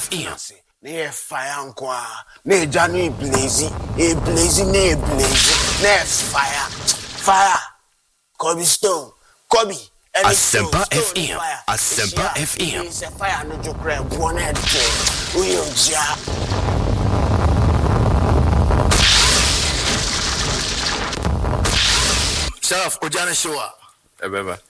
FM. Ne fire nkwa. Ne janu blaze, blaze, ne fire. Fire. Kobe Stone. Kobe. Asempa FM. Asempa FM. It's a fire no joke. One head. Sheriff Ojana Showa. Obeba.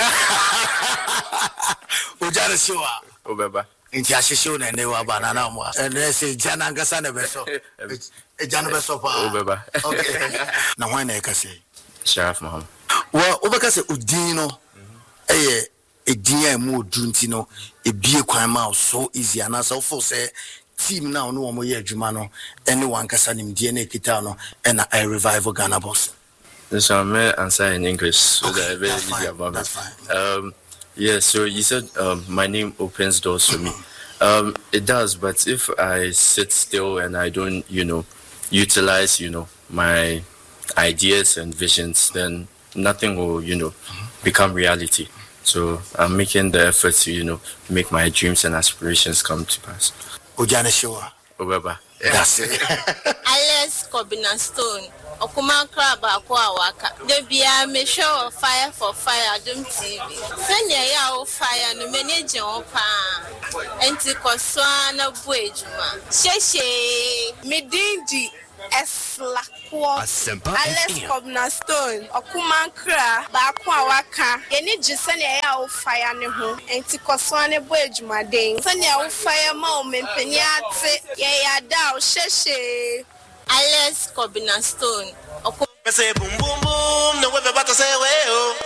Ojana Showa. Obeba. Inti ashisho na newa banana mwa. And say Jana ngasa na beso. Jana beso pa. Obeba. Okay. Na wana ekase. Sheriff Muhammad. Well, obeka se udino. Edinya mu odunti no. Ebie kwan ma so easy and so for say team now no omo ye adwuma no. Anyone kasa nimdie na ekita no. And I revive Ghana boss. So I may answer in English so okay, that I very easy about that's it. Fine. Yeah, so you said my name opens doors for me. It does, but if I sit still and I don't, utilize, my ideas and visions, then nothing will, become reality. So I'm making the effort to, make my dreams and aspirations come to pass. Ojana Showa. Obeba. That's it. Alex Kobina Stone. Okuma crab akwa waka. Debia me show fire for fire Doom TV. Senya ya o fire no manage on pa. Enti koswa na buejuma. Sheshe medindi eslakwo. Alex Kobina Stone. Okuma crab akwa waka. Yeni jisenya ya o fire ne ho. Enti koswa na buejuma den. Senya o fire ma o mempeni ate. Ye ya da o sheshe. Alex Kobina Stone. Say boom boom boom, no way about to say way oh.